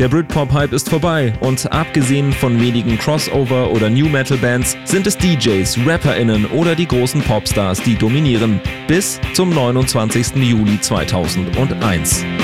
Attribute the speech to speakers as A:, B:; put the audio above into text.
A: Der Britpop-Hype ist vorbei und abgesehen von wenigen Crossover- oder New-Metal-Bands sind es DJs, RapperInnen oder die großen Popstars, die dominieren. Bis zum 29. Juli 2001.